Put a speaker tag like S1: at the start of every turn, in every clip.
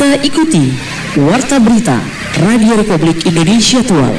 S1: Kita ikuti Warta Berita Radio Republik Indonesia Tual.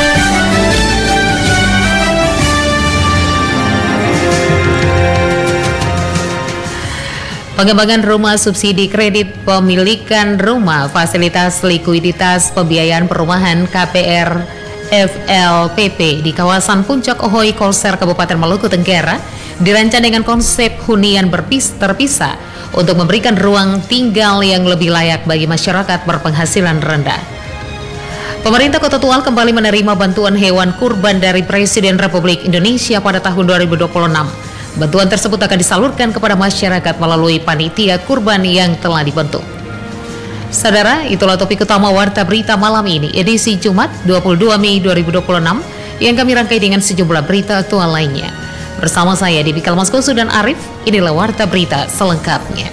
S2: Pengembangan rumah subsidi kredit pemilikan rumah, fasilitas likuiditas pembiayaan perumahan KPR FLPP di kawasan Puncak Ohoi Kolser Kabupaten Maluku Tenggara dirancang dengan konsep hunian terpisah untuk memberikan ruang tinggal yang lebih layak bagi masyarakat berpenghasilan rendah. Pemerintah Kota Tual kembali menerima bantuan hewan kurban dari Presiden Republik Indonesia pada tahun 2026. Bantuan tersebut akan disalurkan kepada masyarakat melalui panitia kurban yang telah dibentuk. Saudara, itulah topik utama Warta Berita malam ini, edisi Jumat 22 Mei 2026, yang kami rangkai dengan sejumlah berita aktual lainnya. Bersama saya, Devi Kalmaskosu dan Arif, inilah Warta Berita selengkapnya.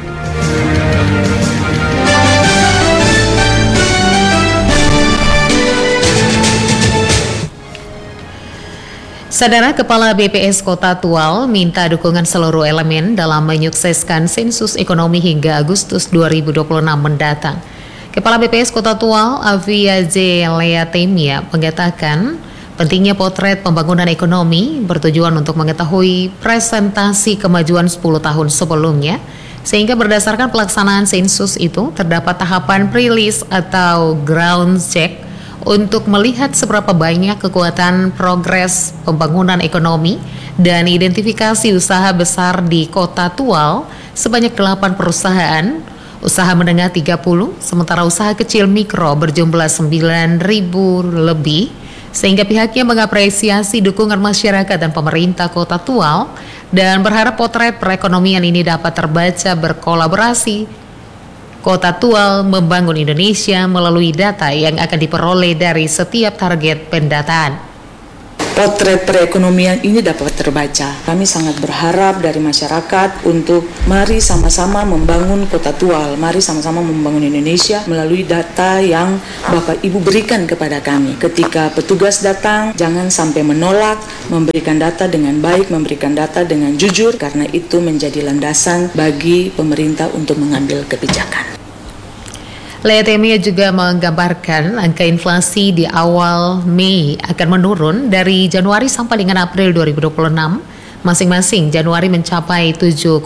S2: Saudara, Kepala BPS Kota Tual minta dukungan seluruh elemen dalam menyukseskan sensus ekonomi hingga Agustus 2026 mendatang. Kepala BPS Kota Tual, Avia J. Leatemia, mengatakan pentingnya potret pembangunan ekonomi bertujuan untuk mengetahui presentasi kemajuan 10 tahun sebelumnya, sehingga berdasarkan pelaksanaan sensus itu terdapat tahapan pre-list atau ground check untuk melihat seberapa banyak kekuatan progres pembangunan ekonomi dan identifikasi usaha besar di Kota Tual sebanyak 8 perusahaan, usaha menengah 30, sementara usaha kecil mikro berjumlah 9.000 lebih, sehingga pihaknya mengapresiasi dukungan masyarakat dan pemerintah Kota Tual dan berharap potret perekonomian ini dapat terbaca berkolaborasi Kota Tual membangun Indonesia melalui data yang akan diperoleh dari setiap target pendataan.
S3: Potret perekonomian ini dapat terbaca. Kami sangat berharap dari masyarakat untuk mari sama-sama membangun Kota Tual, mari sama-sama membangun Indonesia melalui data yang Bapak Ibu berikan kepada kami. Ketika petugas datang, jangan sampai menolak, memberikan data dengan baik, memberikan data dengan jujur, karena itu menjadi landasan bagi pemerintah untuk mengambil kebijakan.
S2: Leatemia juga menggambarkan angka inflasi di awal Mei akan menurun dari Januari sampai dengan April 2026. Masing-masing Januari mencapai 7,97%,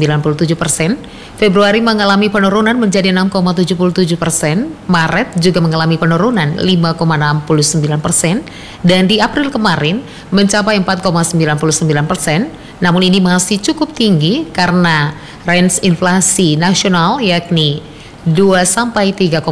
S2: Februari mengalami penurunan menjadi 6,77%, Maret juga mengalami penurunan 5,69%, dan di April kemarin mencapai 4,99%. Namun ini masih cukup tinggi karena range inflasi nasional yakni 2-3,5%.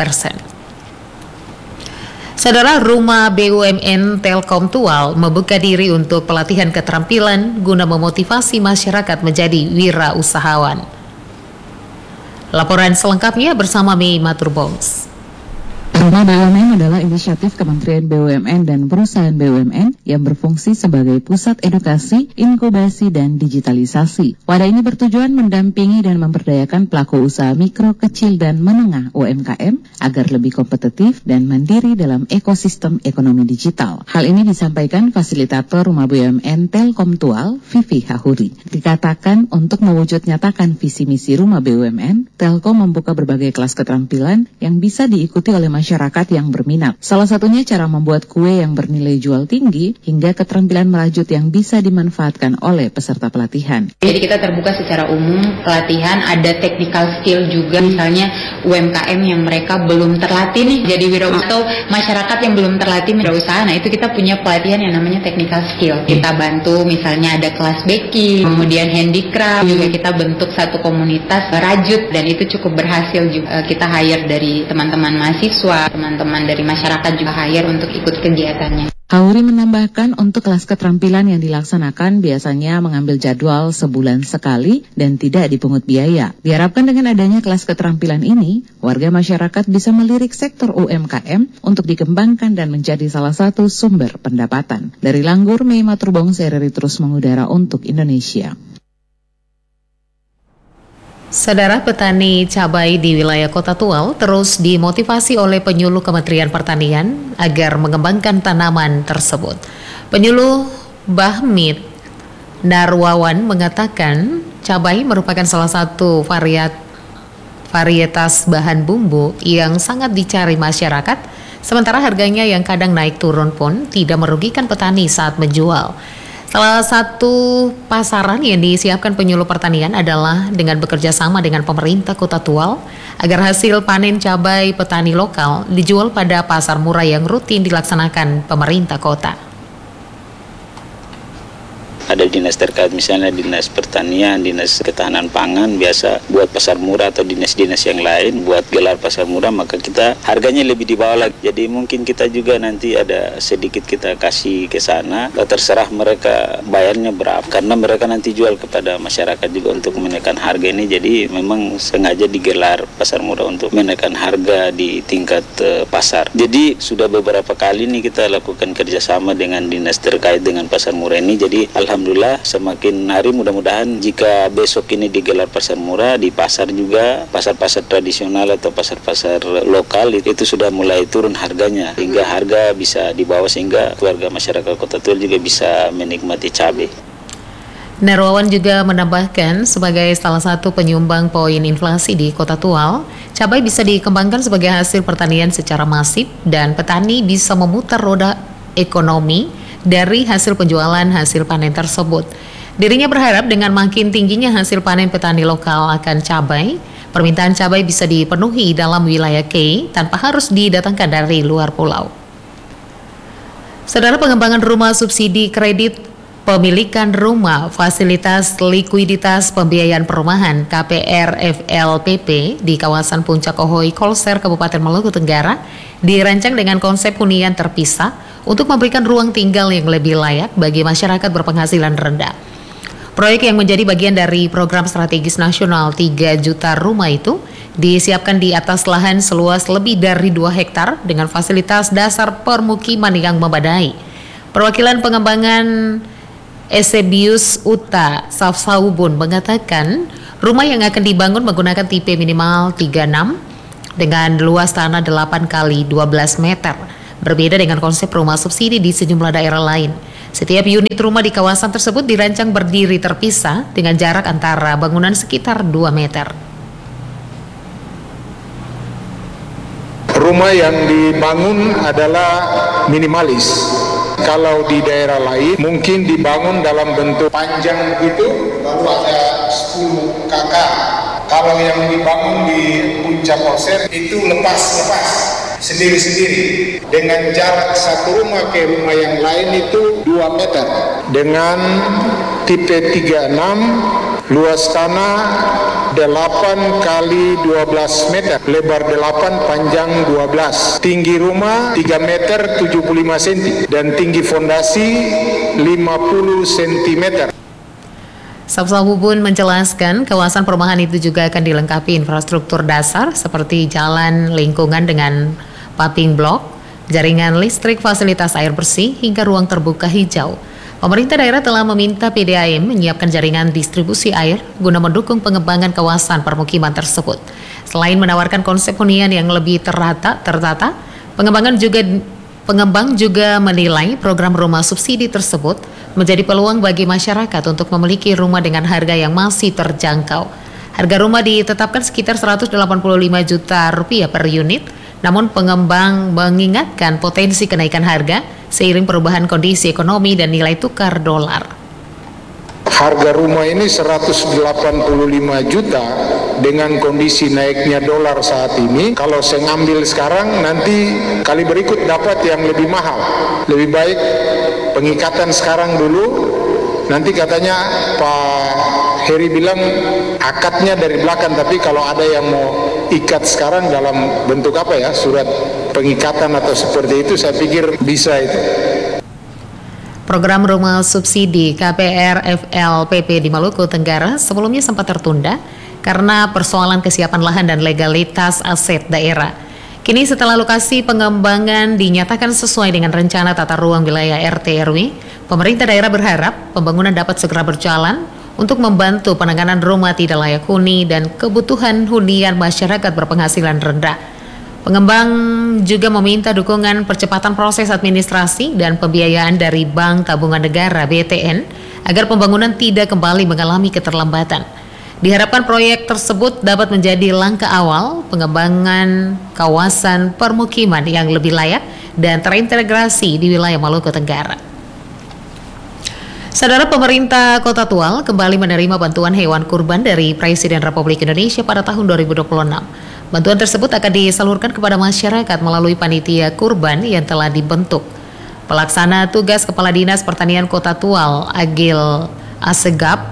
S2: Saudara, Rumah BUMN Telkom Tual membuka diri untuk pelatihan keterampilan guna memotivasi masyarakat menjadi wirausahawan. Laporan selengkapnya bersama Mei Maturbongs.
S4: Rumah BUMN adalah inisiatif Kementerian BUMN dan perusahaan BUMN yang berfungsi sebagai pusat edukasi, inkubasi, dan digitalisasi. Wadah ini bertujuan mendampingi dan memberdayakan pelaku usaha mikro, kecil, dan menengah UMKM agar lebih kompetitif dan mandiri dalam ekosistem ekonomi digital. Hal ini disampaikan fasilitator Rumah BUMN Telkom Tual, Vivi Hahuri. Dikatakan untuk mewujud nyatakan visi misi Rumah BUMN, Telkom membuka berbagai kelas keterampilan yang bisa diikuti oleh masyarakat yang berminat. Salah satunya cara membuat kue yang bernilai jual tinggi hingga keterampilan merajut yang bisa dimanfaatkan oleh peserta pelatihan.
S5: Jadi kita terbuka secara umum pelatihan, ada technical skill juga, misalnya UMKM yang mereka belum terlatih nih jadi wirausaha atau masyarakat yang belum terlatih wirausaha. Nah itu kita punya pelatihan yang namanya technical skill. Kita bantu misalnya ada kelas baking, kemudian handicraft, juga kita bentuk satu komunitas rajut dan itu cukup berhasil juga. Kita hire dari teman-teman mahasiswa, teman-teman dari masyarakat juga hire untuk ikut kegiatannya.
S4: Hahuri menambahkan untuk kelas keterampilan yang dilaksanakan biasanya mengambil jadwal sebulan sekali dan tidak dipungut biaya. Diharapkan dengan adanya kelas keterampilan ini, warga masyarakat bisa melirik sektor UMKM untuk dikembangkan dan menjadi salah satu sumber pendapatan. Dari Langgur, Mei Maturbong, RRI terus mengudara untuk Indonesia.
S2: Saudara, petani cabai di wilayah Kota Tual terus dimotivasi oleh penyuluh Kementerian Pertanian agar mengembangkan tanaman tersebut. Penyuluh Bahmit Narwawan mengatakan cabai merupakan salah satu varietas bahan bumbu yang sangat dicari masyarakat, sementara harganya yang kadang naik turun pun tidak merugikan petani saat menjual. Salah satu pasaran yang disiapkan penyuluh pertanian adalah dengan bekerja sama dengan pemerintah Kota Tual agar hasil panen cabai petani lokal dijual pada pasar murah yang rutin dilaksanakan pemerintah kota.
S6: Ada dinas terkait, misalnya dinas pertanian, dinas ketahanan pangan, biasa buat pasar murah, atau dinas-dinas yang lain buat gelar pasar murah, maka kita harganya lebih di bawah lagi. Jadi mungkin kita juga nanti ada sedikit kita kasih ke sana, terserah mereka bayarnya berapa, karena mereka nanti jual kepada masyarakat juga untuk menaikkan harga ini. Jadi memang sengaja digelar pasar murah untuk menaikkan harga di tingkat pasar. Jadi sudah beberapa kali nih kita lakukan kerjasama dengan dinas terkait dengan pasar murah ini. Jadi alhamdulillah semakin hari mudah-mudahan jika besok ini digelar pasar murah di pasar juga, pasar-pasar tradisional atau pasar-pasar lokal itu sudah mulai turun harganya hingga harga bisa dibawa sehingga keluarga masyarakat Kota Tual juga bisa menikmati cabai.
S2: Narwawan juga menambahkan sebagai salah satu penyumbang poin inflasi di Kota Tual, cabai bisa dikembangkan sebagai hasil pertanian secara masif dan petani bisa memutar roda ekonomi dari hasil penjualan hasil panen tersebut. Dirinya berharap dengan makin tingginya hasil panen petani lokal akan cabai, permintaan cabai bisa dipenuhi dalam wilayah K tanpa harus didatangkan dari luar pulau. Saudara, pengembangan rumah subsidi kredit pemilikan rumah fasilitas likuiditas pembiayaan perumahan KPR FLPP di kawasan Puncak Ohoi Kolser Kabupaten Maluku Tenggara dirancang dengan konsep hunian terpisah untuk memberikan ruang tinggal yang lebih layak bagi masyarakat berpenghasilan rendah. Proyek yang menjadi bagian dari program strategis nasional 3 juta rumah itu disiapkan di atas lahan seluas lebih dari 2 hektar dengan fasilitas dasar permukiman yang memadai. Perwakilan pengembangan Esebius Uta Safsaubun mengatakan rumah yang akan dibangun menggunakan tipe minimal 36 dengan luas tanah 8 x 12 meter. Berbeda dengan konsep rumah subsidi di sejumlah daerah lain. Setiap unit rumah di kawasan tersebut dirancang berdiri terpisah dengan jarak antara bangunan sekitar 2 meter.
S7: Rumah yang dibangun adalah minimalis. Kalau di daerah lain mungkin dibangun dalam bentuk panjang begitu, lalu ada 10 KK. Kalau yang dibangun di Puncak Kolser itu lepas sendiri-sendiri. Dengan jarak satu rumah ke rumah yang lain itu 2 meter. Dengan tipe 36, luas tanah 8 kali 12 meter, lebar 8, panjang 12. Tinggi rumah 3 meter 75 cm dan tinggi fondasi 50 cm.
S2: Safsaubun menjelaskan kawasan perumahan itu juga akan dilengkapi infrastruktur dasar seperti jalan lingkungan dengan paving block, jaringan listrik, fasilitas air bersih, hingga ruang terbuka hijau. Pemerintah daerah telah meminta PDAM menyiapkan jaringan distribusi air guna mendukung pengembangan kawasan permukiman tersebut. Selain menawarkan konsep hunian yang lebih tertata, pengembang juga menilai program rumah subsidi tersebut menjadi peluang bagi masyarakat untuk memiliki rumah dengan harga yang masih terjangkau. Harga rumah ditetapkan sekitar 185 juta rupiah per unit, namun pengembang mengingatkan potensi kenaikan harga seiring perubahan kondisi ekonomi dan nilai tukar dolar.
S7: Harga rumah ini 185 juta dengan kondisi naiknya dolar saat ini. Kalau saya ngambil sekarang, nanti kali berikut dapat yang lebih mahal. Lebih baik pengikatan sekarang dulu. Nanti katanya Pak Heri bilang akadnya dari belakang, tapi kalau ada yang mau ikat sekarang dalam bentuk apa ya, surat pengikatan atau seperti itu, saya pikir bisa itu.
S2: Program rumah subsidi KPR FLPP di Maluku Tenggara sebelumnya sempat tertunda karena persoalan kesiapan lahan dan legalitas aset daerah. Kini setelah lokasi pengembangan dinyatakan sesuai dengan rencana tata ruang wilayah RT/RW, pemerintah daerah berharap pembangunan dapat segera berjalan untuk membantu penanganan rumah tidak layak huni dan kebutuhan hunian masyarakat berpenghasilan rendah. Pengembang juga meminta dukungan percepatan proses administrasi dan pembiayaan dari Bank Tabungan Negara (BTN) agar pembangunan tidak kembali mengalami keterlambatan. Diharapkan proyek tersebut dapat menjadi langkah awal pengembangan kawasan permukiman yang lebih layak dan terintegrasi di wilayah Maluku Tenggara. Saudara, pemerintah Kota Tual kembali menerima bantuan hewan kurban dari Presiden Republik Indonesia pada tahun 2026. Bantuan tersebut akan disalurkan kepada masyarakat melalui panitia kurban yang telah dibentuk. Pelaksana tugas Kepala Dinas Pertanian Kota Tual, Agil Asegap,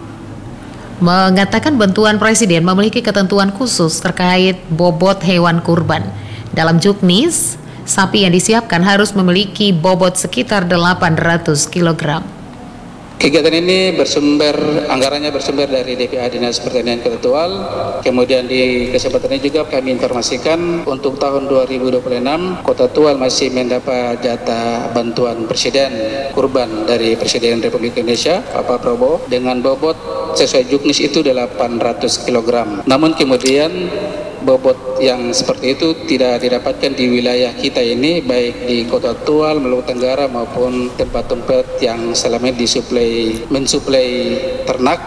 S2: mengatakan bantuan Presiden memiliki ketentuan khusus terkait bobot hewan kurban. Dalam juknis, sapi yang disiapkan harus memiliki bobot sekitar 800 kg.
S8: Kegiatan ini anggarannya bersumber dari DPA Dinas Pertanian Kota Tual. Kemudian di kesempatan ini juga kami informasikan untuk tahun 2026 Kota Tual masih mendapat jatah bantuan Presiden kurban dari Presiden Republik Indonesia Bapak Prabowo dengan bobot sesuai juknis itu 800 kg. Namun kemudian bobot yang seperti itu tidak didapatkan di wilayah kita ini, baik di Kota Tual, Maluku Tenggara maupun tempat-tempat yang selama ini mensuplai ternak.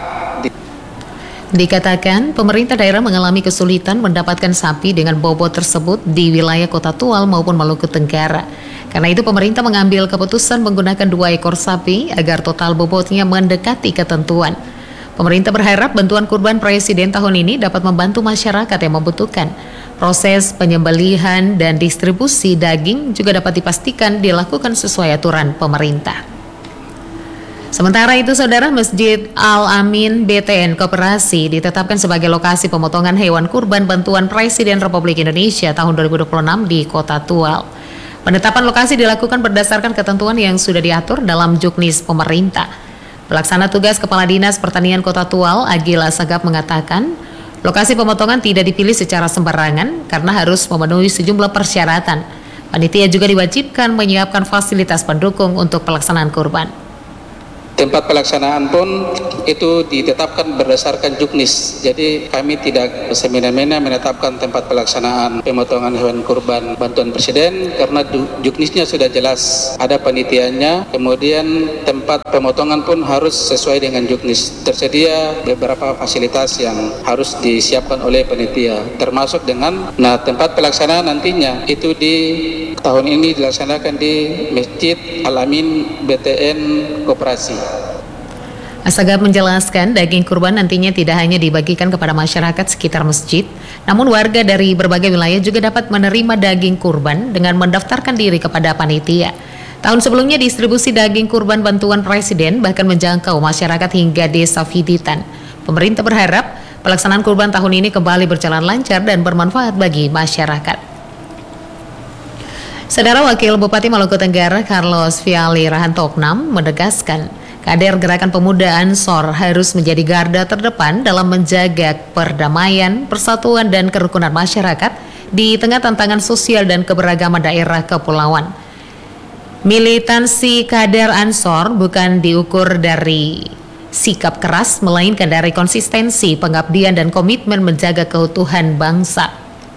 S2: Dikatakan pemerintah daerah mengalami kesulitan mendapatkan sapi dengan bobot tersebut di wilayah Kota Tual maupun Maluku Tenggara. Karena itu pemerintah mengambil keputusan menggunakan 2 ekor sapi agar total bobotnya mendekati ketentuan. Pemerintah berharap bantuan kurban Presiden tahun ini dapat membantu masyarakat yang membutuhkan. Proses penyembelihan dan distribusi daging juga dapat dipastikan dilakukan sesuai aturan pemerintah. Sementara itu, Saudara, Masjid Al-Amin BTN Koperasi ditetapkan sebagai lokasi pemotongan hewan kurban bantuan Presiden Republik Indonesia tahun 2026 di Kota Tual. Penetapan lokasi dilakukan berdasarkan ketentuan yang sudah diatur dalam juknis pemerintah. Pelaksana tugas Kepala Dinas Pertanian Kota Tual, Agil Asegap, mengatakan lokasi pemotongan tidak dipilih secara sembarangan karena harus memenuhi sejumlah persyaratan. Panitia juga diwajibkan menyiapkan fasilitas pendukung untuk pelaksanaan kurban.
S8: Tempat pelaksanaan pun itu ditetapkan berdasarkan juknis. Jadi kami tidak semena-mena menetapkan tempat pelaksanaan pemotongan hewan kurban bantuan Presiden karena juknisnya sudah jelas. Ada panitianya, kemudian tempat pemotongan pun harus sesuai dengan juknis. Tersedia beberapa fasilitas yang harus disiapkan oleh panitia, termasuk dengan tempat pelaksanaan nantinya itu di tahun ini dilaksanakan di Masjid Al-Amin BTN Koperasi.
S2: Asegap menjelaskan daging kurban nantinya tidak hanya dibagikan kepada masyarakat sekitar masjid, namun warga dari berbagai wilayah juga dapat menerima daging kurban dengan mendaftarkan diri kepada panitia. Tahun sebelumnya distribusi daging kurban bantuan Presiden bahkan menjangkau masyarakat hingga desa Fiditan. Pemerintah berharap pelaksanaan kurban tahun ini kembali berjalan lancar dan bermanfaat bagi masyarakat. Saudara, Wakil Bupati Maluku Tenggara Carlos Viali Rahantoknam menegaskan kader Gerakan Pemuda Ansor harus menjadi garda terdepan dalam menjaga perdamaian, persatuan, dan kerukunan masyarakat di tengah tantangan sosial dan keberagaman daerah kepulauan. Militansi kader Ansor bukan diukur dari sikap keras, melainkan dari konsistensi, pengabdian, dan komitmen menjaga keutuhan bangsa.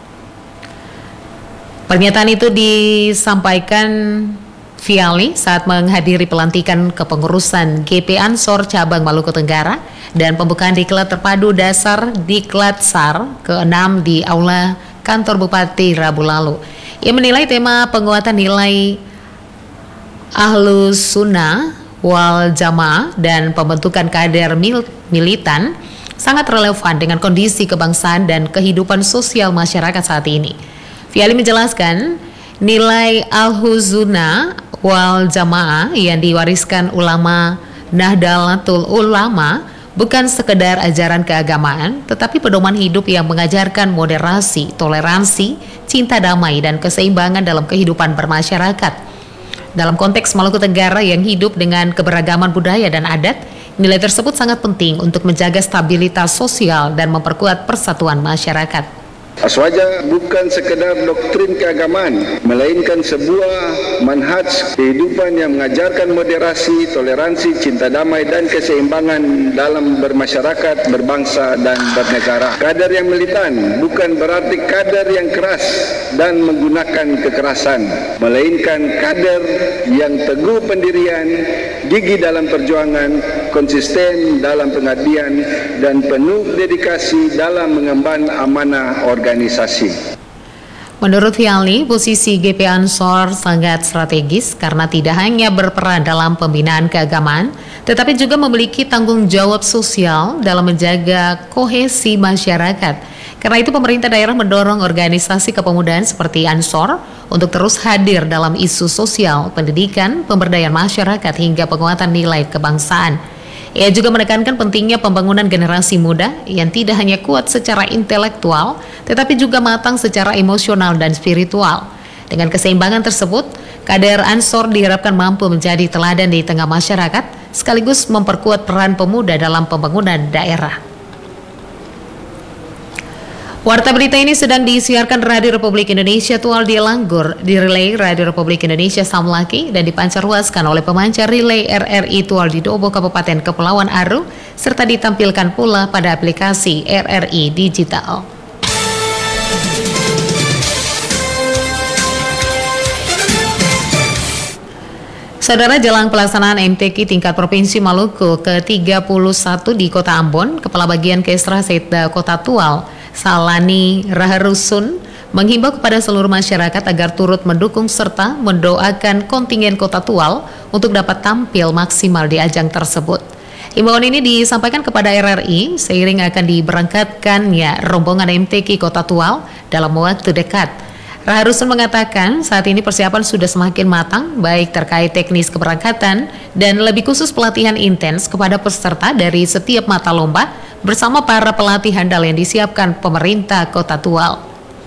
S2: Pernyataan itu disampaikan Viali saat menghadiri pelantikan kepengurusan GP Ansor Cabang Maluku Tenggara dan pembukaan Diklat Terpadu Dasar Diklat SAR ke-6 di Aula Kantor Bupati Rabu lalu. Ia menilai tema penguatan nilai Ahlus Sunnah wal Jamaah dan pembentukan kader militan sangat relevan dengan kondisi kebangsaan dan kehidupan sosial masyarakat saat ini. Viali menjelaskan nilai Al-Huzuna wal Jamaah yang diwariskan ulama Nahdlatul Ulama bukan sekedar ajaran keagamaan, tetapi pedoman hidup yang mengajarkan moderasi, toleransi, cinta damai, dan keseimbangan dalam kehidupan bermasyarakat. Dalam konteks Maluku Tenggara yang hidup dengan keberagaman budaya dan adat, nilai tersebut sangat penting untuk menjaga stabilitas sosial dan memperkuat persatuan masyarakat.
S9: Aswaja bukan sekedar doktrin keagamaan, melainkan sebuah
S7: manhaj kehidupan yang mengajarkan moderasi, toleransi, cinta damai dan keseimbangan dalam bermasyarakat, berbangsa dan bernegara. Kader yang militan bukan berarti kader yang keras dan menggunakan kekerasan, melainkan kader yang teguh pendirian, gigih dalam perjuangan, konsisten dalam pengabdian, dan penuh dedikasi dalam mengemban amanah organisasi.
S2: Menurut Fiali, posisi GP Ansor sangat strategis karena tidak hanya berperan dalam pembinaan keagamaan, tetapi juga memiliki tanggung jawab sosial dalam menjaga kohesi masyarakat. Karena itu pemerintah daerah mendorong organisasi kepemudaan seperti Ansor untuk terus hadir dalam isu sosial, pendidikan, pemberdayaan masyarakat hingga penguatan nilai kebangsaan. Ia juga menekankan pentingnya pembangunan generasi muda yang tidak hanya kuat secara intelektual, tetapi juga matang secara emosional dan spiritual. Dengan keseimbangan tersebut, kader Ansor diharapkan mampu menjadi teladan di tengah masyarakat, sekaligus memperkuat peran pemuda dalam pembangunan daerah. Warta berita ini sedang disiarkan Radio Republik Indonesia Tual di Langgur, di relay Radio Republik Indonesia Samlaki, dan dipancarluaskan oleh pemancar relay RRI Tual di Dobo Kabupaten Kepulauan Aru, serta ditampilkan pula pada aplikasi RRI Digital. Saudara, jelang pelaksanaan MTQ tingkat Provinsi Maluku ke-31 di Kota Ambon, Kepala Bagian Kesra Setda Kota Tual, Salani Raharusun, menghimbau kepada seluruh masyarakat agar turut mendukung serta mendoakan kontingen Kota Tual untuk dapat tampil maksimal di ajang tersebut. Himbauan ini disampaikan kepada RRI seiring akan diberangkatkannya rombongan MTQ Kota Tual dalam waktu dekat. Raharusun mengatakan saat ini persiapan sudah semakin matang, baik terkait teknis keberangkatan dan lebih khusus pelatihan intens kepada peserta dari setiap mata lomba bersama para pelatih handal yang disiapkan pemerintah Kota Tual.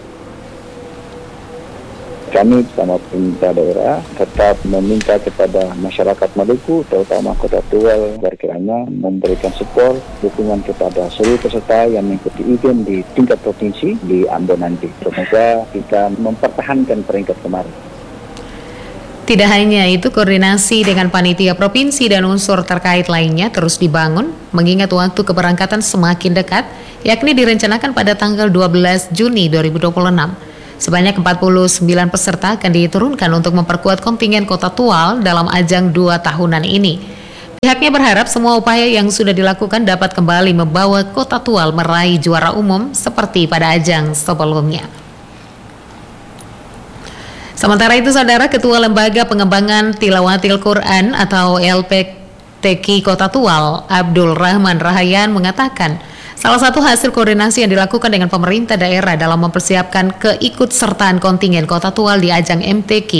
S9: Kami bersama pemerintah daerah tetap meminta kepada masyarakat Maluku, terutama Kota Tual, kiranya memberikan support, dukungan kepada seluruh peserta yang mengikuti event di tingkat provinsi di Ambon nanti. Semoga kita mempertahankan peringkat kemarin.
S2: Tidak hanya itu, koordinasi dengan panitia provinsi dan unsur terkait lainnya terus dibangun, mengingat waktu keberangkatan semakin dekat, yakni direncanakan pada tanggal 12 Juni 2026. Sebanyak 49 peserta akan diturunkan untuk memperkuat kontingen Kota Tual dalam ajang 2 tahunan ini. Pihaknya berharap semua upaya yang sudah dilakukan dapat kembali membawa Kota Tual meraih juara umum seperti pada ajang sebelumnya. Sementara itu, Saudara, Ketua Lembaga Pengembangan Tilawatil Quran atau LPTQ Kota Tual, Abdul Rahman Rahayan, mengatakan salah satu hasil koordinasi yang dilakukan dengan pemerintah daerah dalam mempersiapkan keikutsertaan kontingen Kota Tual di ajang MTQ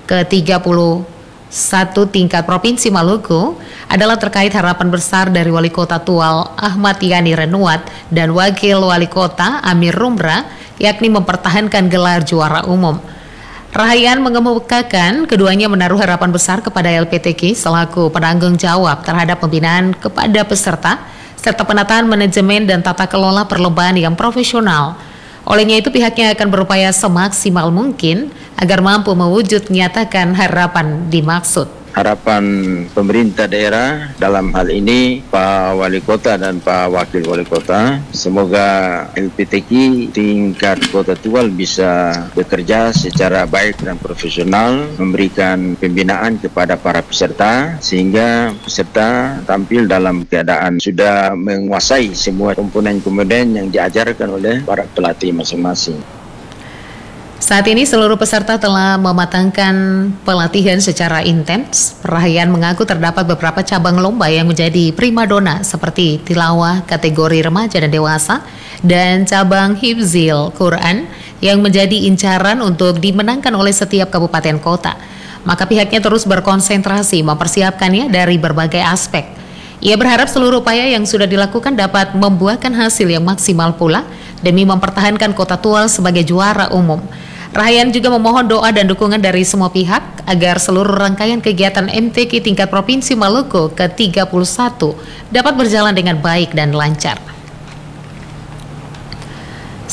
S2: ke-31 tingkat Provinsi Maluku adalah terkait harapan besar dari Wali Kota Tual Ahmad Yani Renuat dan Wakil Wali Kota Amir Rumra, yakni mempertahankan gelar juara umum. Rahayan mengemukakan keduanya menaruh harapan besar kepada LPTQ selaku penanggung jawab terhadap pembinaan kepada peserta serta penataan manajemen dan tata kelola perlombaan yang profesional. Olehnya itu pihaknya akan berupaya semaksimal mungkin agar mampu mewujud nyatakan harapan dimaksud.
S9: Harapan pemerintah daerah dalam hal ini Pak Wali Kota dan Pak Wakil Wali Kota, semoga LPTQ tingkat Kota Tual bisa bekerja secara baik dan profesional, memberikan pembinaan kepada para peserta sehingga peserta tampil dalam keadaan sudah menguasai semua komponen-komponen yang diajarkan oleh para pelatih masing-masing.
S2: Saat ini seluruh peserta telah mematangkan pelatihan secara intens. Rahayan mengaku terdapat beberapa cabang lomba yang menjadi primadona seperti tilawah kategori remaja dan dewasa dan cabang hifzil Quran yang menjadi incaran untuk dimenangkan oleh setiap kabupaten kota. Maka pihaknya terus berkonsentrasi mempersiapkannya dari berbagai aspek. Ia berharap seluruh upaya yang sudah dilakukan dapat membuahkan hasil yang maksimal pula demi mempertahankan Kota Tual sebagai juara umum. Rahayan juga memohon doa dan dukungan dari semua pihak agar seluruh rangkaian kegiatan MTQ tingkat Provinsi Maluku ke-31 dapat berjalan dengan baik dan lancar.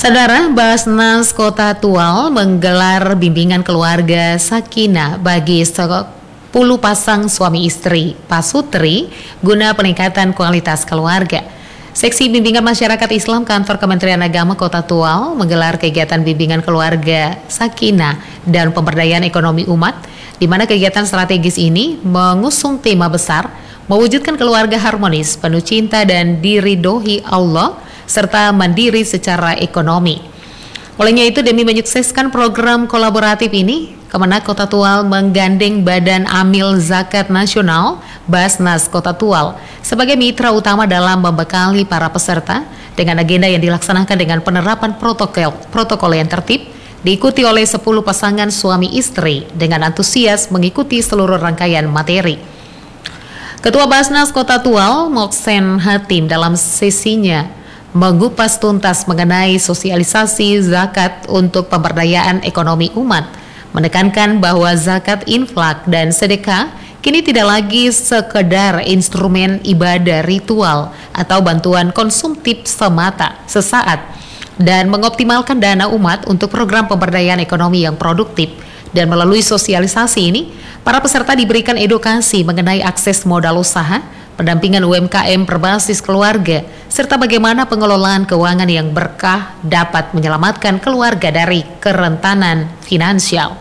S2: Saudara, Basnas Kota Tual menggelar bimbingan keluarga sakinah bagi 10 pasang suami istri pasutri guna peningkatan kualitas keluarga. Seksi Bimbingan Masyarakat Islam Kantor Kementerian Agama Kota Tual menggelar kegiatan bimbingan keluarga sakinah dan pemberdayaan ekonomi umat, di mana kegiatan strategis ini mengusung tema besar mewujudkan keluarga harmonis, penuh cinta dan diridhoi Allah, serta mandiri secara ekonomi. Olehnya itu, demi menyukseskan program kolaboratif ini, Kemenak Kota Tual menggandeng Badan Amil Zakat Nasional Basnas Kota Tual sebagai mitra utama dalam membekali para peserta dengan agenda yang dilaksanakan dengan penerapan protokol yang tertib, diikuti oleh 10 pasangan suami istri dengan antusias mengikuti seluruh rangkaian materi. Ketua Basnas Kota Tual, Moksen Hatim, dalam sesinya mengupas tuntas mengenai sosialisasi zakat untuk pemberdayaan ekonomi umat, menekankan bahwa zakat infak dan sedekah kini tidak lagi sekedar instrumen ibadah ritual atau bantuan konsumtif semata sesaat, dan mengoptimalkan dana umat untuk program pemberdayaan ekonomi yang produktif. Dan melalui sosialisasi ini, para peserta diberikan edukasi mengenai akses modal usaha, pendampingan UMKM berbasis keluarga, serta bagaimana pengelolaan keuangan yang berkah dapat menyelamatkan keluarga dari kerentanan finansial.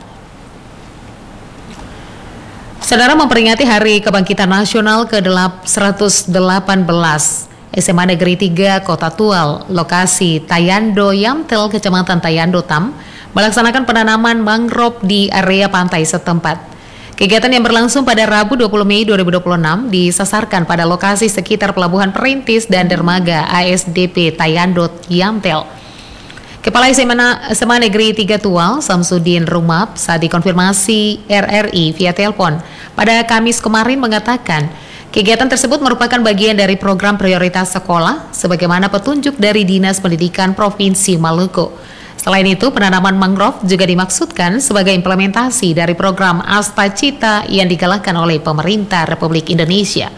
S2: Saudara, memperingati Hari Kebangkitan Nasional ke-118, SMA Negeri 3 Kota Tual, lokasi Tayando Yamtel, Kecamatan Tayando Tam, melaksanakan penanaman mangrove di area pantai setempat. Kegiatan yang berlangsung pada Rabu 20 Mei 2026 disasarkan pada lokasi sekitar Pelabuhan Perintis dan dermaga ASDP Tayando Yamtel. Kepala SMA Negeri 3 Tual, Samsudin Rumap, saat dikonfirmasi RRI via telepon pada Kamis kemarin mengatakan, kegiatan tersebut merupakan bagian dari program prioritas sekolah sebagaimana petunjuk dari Dinas Pendidikan Provinsi Maluku. Selain itu, penanaman mangrove juga dimaksudkan sebagai implementasi dari program Astacita yang digalakkan oleh pemerintah Republik Indonesia.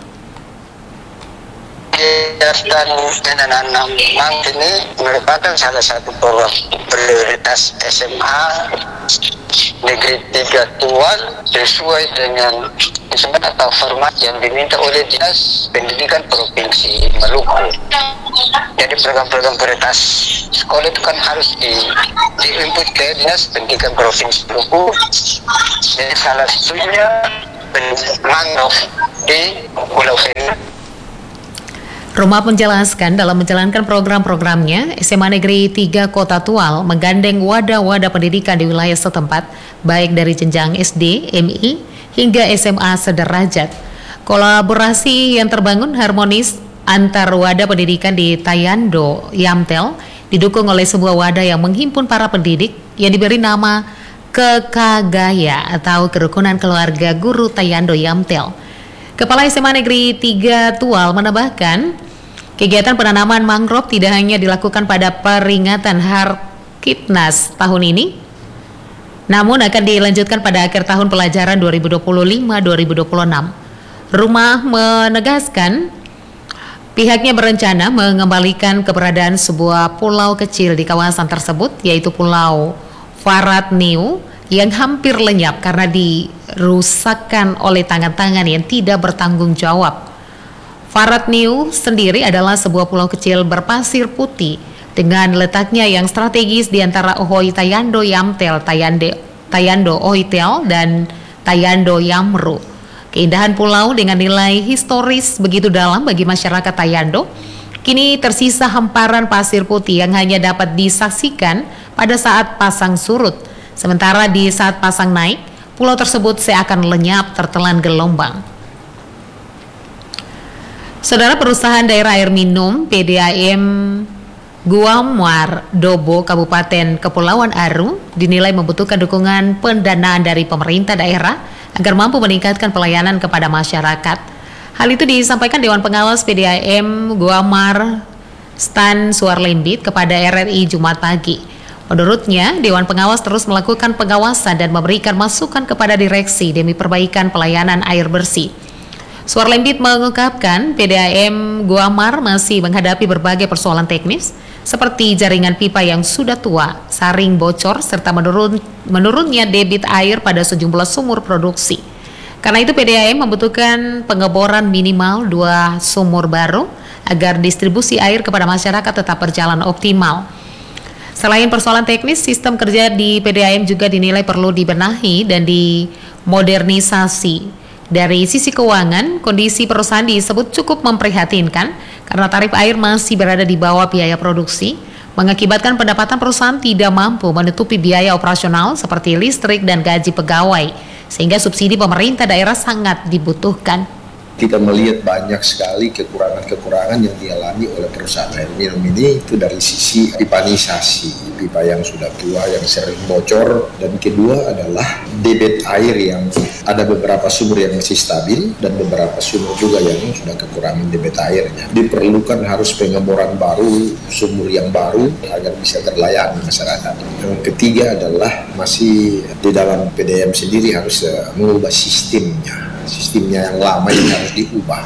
S10: Kegiatan penanaman mangrove ini merupakan salah satu program prioritas SMA Negeri 3 Tual sesuai dengan instrumen atau format yang diminta oleh Dinas Pendidikan Provinsi Maluku. Jadi program-program prioritas sekolah itu kan harus diinput ke Dinas Pendidikan Provinsi Maluku. Jadi salah satunya mangrove di Pulau Feri.
S2: Rumah menjelaskan dalam menjalankan program-programnya, SMA Negeri 3 Kota Tual menggandeng wadah-wadah pendidikan di wilayah setempat, baik dari jenjang SD, MI, hingga SMA sederajat. Kolaborasi yang terbangun harmonis antar wadah pendidikan di Tayando Yamtel didukung oleh sebuah wadah yang menghimpun para pendidik yang diberi nama Kekagaya atau Kerukunan Keluarga Guru Tayando Yamtel. Kepala SMA Negeri 3 Tual menambahkan, kegiatan penanaman mangrove tidak hanya dilakukan pada peringatan Harkitnas tahun ini, namun akan dilanjutkan pada akhir tahun pelajaran 2025-2026. Rumah menegaskan pihaknya berencana mengembalikan keberadaan sebuah pulau kecil di kawasan tersebut, yaitu Pulau Farat Niu, yang hampir lenyap karena dirusakkan oleh tangan-tangan yang tidak bertanggung jawab. Farat Niu sendiri adalah sebuah pulau kecil berpasir putih dengan letaknya yang strategis di antara Ohoi Tayando Yamtel, Tayando Ohitel, dan Tayando Yamru. Keindahan pulau dengan nilai historis begitu dalam bagi masyarakat Tayando, kini tersisa hamparan pasir putih yang hanya dapat disaksikan pada saat pasang surut. Sementara di saat pasang naik, pulau tersebut seakan lenyap tertelan gelombang. Saudara, perusahaan daerah air minum PDAM Guamar Dobo Kabupaten Kepulauan Aru dinilai membutuhkan dukungan pendanaan dari pemerintah daerah agar mampu meningkatkan pelayanan kepada masyarakat. Hal itu disampaikan Dewan Pengawas PDAM Guamar Stan Suarlembit kepada RRI Jumat pagi. Menurutnya, Dewan Pengawas terus melakukan pengawasan dan memberikan masukan kepada direksi demi perbaikan pelayanan air bersih. Suarlembit mengungkapkan PDAM Guamar masih menghadapi berbagai persoalan teknis seperti jaringan pipa yang sudah tua, saring bocor, serta menurunnya debit air pada sejumlah sumur produksi. Karena itu PDAM membutuhkan pengeboran minimal 2 sumur baru agar distribusi air kepada masyarakat tetap berjalan optimal. Selain persoalan teknis, sistem kerja di PDAM juga dinilai perlu dibenahi dan dimodernisasi. Dari sisi keuangan, kondisi perusahaan disebut cukup memprihatinkan karena tarif air masih berada di bawah biaya produksi, mengakibatkan pendapatan perusahaan tidak mampu menutupi biaya operasional seperti listrik dan gaji pegawai, sehingga subsidi pemerintah daerah sangat dibutuhkan.
S11: Kita melihat banyak sekali kekurangan-kekurangan yang dialami oleh perusahaan air minum ini, itu dari sisi pipanisasi, pipa yang sudah tua, yang sering bocor, dan kedua adalah debit air yang ada beberapa sumur yang masih stabil dan beberapa sumur juga yang sudah kekurangan debit airnya. Diperlukan harus pengeboran baru, sumur yang baru agar bisa terlayani masyarakat. Yang ketiga adalah masih di dalam PDAM sendiri harus mengubah sistemnya yang lama yang harus diubah.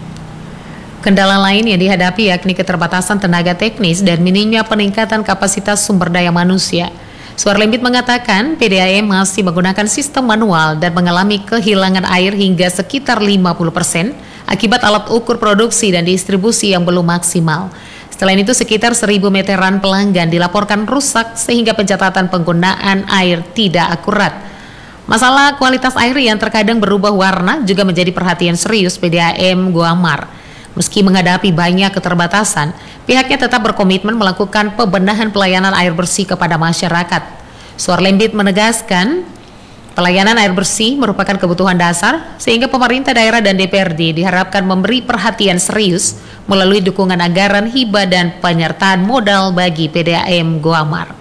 S2: Kendala lain yang dihadapi yakni keterbatasan tenaga teknis dan minimnya peningkatan kapasitas sumber daya manusia. Suarlembit mengatakan PDAM masih menggunakan sistem manual dan mengalami kehilangan air hingga sekitar 50% akibat alat ukur produksi dan distribusi yang belum maksimal. Selain itu, sekitar 1.000 meteran pelanggan dilaporkan rusak sehingga pencatatan penggunaan air tidak akurat. Masalah kualitas air yang terkadang berubah warna juga menjadi perhatian serius PDAM Guamar. Meski menghadapi banyak keterbatasan, pihaknya tetap berkomitmen melakukan pembenahan pelayanan air bersih kepada masyarakat. Suarlembit menegaskan, pelayanan air bersih merupakan kebutuhan dasar, sehingga pemerintah daerah dan DPRD diharapkan memberi perhatian serius melalui dukungan anggaran, hibah, dan penyertaan modal bagi PDAM Guamar.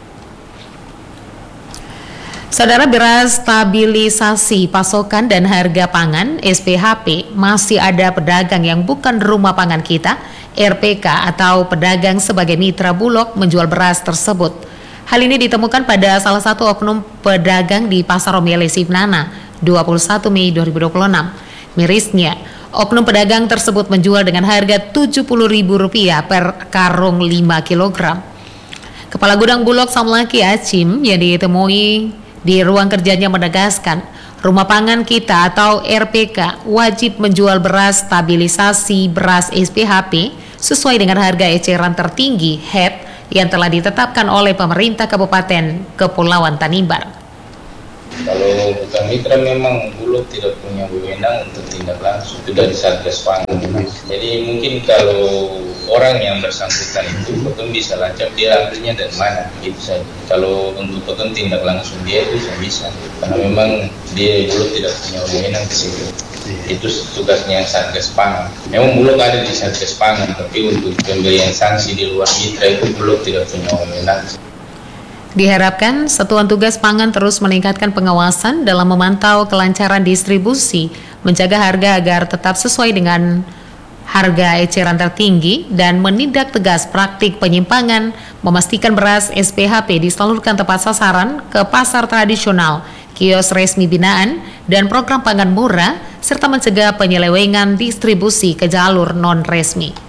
S2: Saudara, beras stabilisasi pasokan dan harga pangan SPHP, masih ada pedagang yang bukan rumah pangan kita, RPK atau pedagang sebagai mitra Bulog menjual beras tersebut. Hal ini ditemukan pada salah satu oknum pedagang di Pasar Omele Sivnana, 21 Mei 2026. Mirisnya, oknum pedagang tersebut menjual dengan harga Rp70.000 per karung 5 kg. Kepala Gudang Bulog Samlaki Acim yang ditemui di ruang kerjanya menegaskan, rumah pangan kita atau RPK wajib menjual beras stabilisasi beras SPHP sesuai dengan harga eceran tertinggi HEP yang telah ditetapkan oleh pemerintah Kabupaten Kepulauan Tanimbar.
S12: Kalau bukan mitra memang Bulog tidak punya wewenang untuk tindak langsung, itu dari Satgas Pangan. Jadi mungkin kalau orang yang bersangkutan itu betul bisa lacak dia ambilnya dari mana, gitu saja. Kalau untuk betul tindak langsung dia itu bisa, karena memang dia Bulog tidak punya wewenang ke situ. Itu tugasnya Satgas Pangan. Memang Bulog ada di Satgas Pangan, tapi untuk pemberian sanksi di luar mitra itu Bulog tidak punya wewenang.
S2: Diharapkan Satuan Tugas Pangan terus meningkatkan pengawasan dalam memantau kelancaran distribusi, menjaga harga agar tetap sesuai dengan harga eceran tertinggi, dan menindak tegas praktik penyimpangan, memastikan beras SPHP disalurkan tepat sasaran ke pasar tradisional, kios resmi binaan, dan program pangan murah, serta mencegah penyelewengan distribusi ke jalur non-resmi.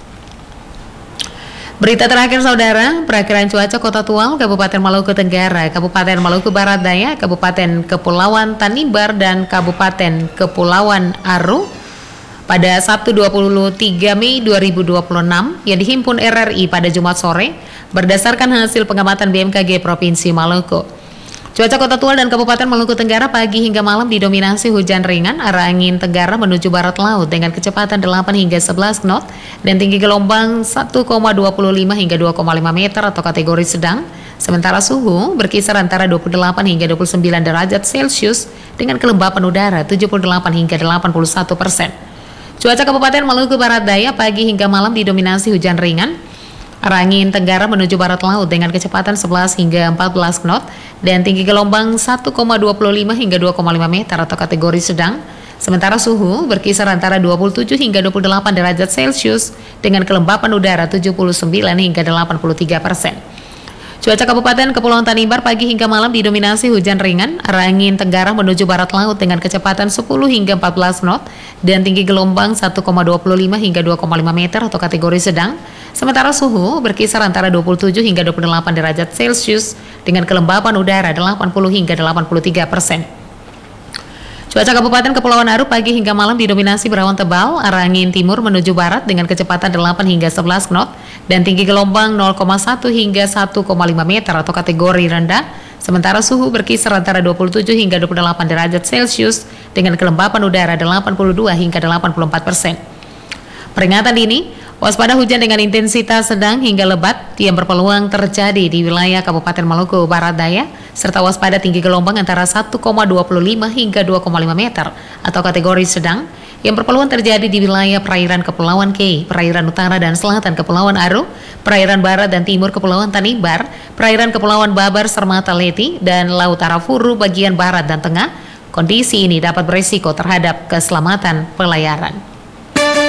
S2: Berita terakhir, saudara, perakiraan cuaca Kota Tual, Kabupaten Maluku Tenggara, Kabupaten Maluku Barat Daya, Kabupaten Kepulauan Tanimbar, dan Kabupaten Kepulauan Aru pada Sabtu 23 Mei 2026 yang dihimpun RRI pada Jumat sore berdasarkan hasil pengamatan BMKG Provinsi Maluku. Cuaca Kota Tual dan Kabupaten Maluku Tenggara pagi hingga malam didominasi hujan ringan, arah angin tenggara menuju barat laut dengan kecepatan 8 hingga 11 knot dan tinggi gelombang 1,25 hingga 2,5 meter atau kategori sedang. Sementara suhu berkisar antara 28 hingga 29 derajat Celcius dengan kelembapan udara 78 hingga 81%. Cuaca Kabupaten Maluku Barat Daya pagi hingga malam didominasi hujan ringan, arah angin tenggara menuju barat laut dengan kecepatan 11 hingga 14 knot dan tinggi gelombang 1,25 hingga 2,5 meter atau kategori sedang. Sementara suhu berkisar antara 27 hingga 28 derajat Celcius dengan kelembapan udara 79 hingga 83%. Cuaca Kabupaten Kepulauan Tanimbar pagi hingga malam didominasi hujan ringan, arah angin tenggara menuju barat laut dengan kecepatan 10 hingga 14 knot dan tinggi gelombang 1,25 hingga 2,5 meter atau kategori sedang. Sementara suhu berkisar antara 27 hingga 28 derajat Celcius dengan kelembapan udara 80 hingga 83%. Cuaca Kabupaten Kepulauan Aru pagi hingga malam didominasi berawan tebal, arah angin timur menuju barat dengan kecepatan 8 hingga 11 knot dan tinggi gelombang 0,1 hingga 1,5 meter atau kategori rendah. Sementara suhu berkisar antara 27 hingga 28 derajat Celcius dengan kelembapan udara 82 hingga 84%. Peringatan dini, waspada hujan dengan intensitas sedang hingga lebat yang berpeluang terjadi di wilayah Kabupaten Maluku Barat Daya, serta waspada tinggi gelombang antara 1,25 hingga 2,5 meter atau kategori sedang yang berpeluang terjadi di wilayah perairan Kepulauan Kei, perairan utara dan selatan Kepulauan Aru, perairan barat dan timur Kepulauan Tanimbar, perairan Kepulauan Babar Sermata Leti, dan Laut Arafuru bagian barat dan tengah. Kondisi ini dapat berisiko terhadap keselamatan pelayaran.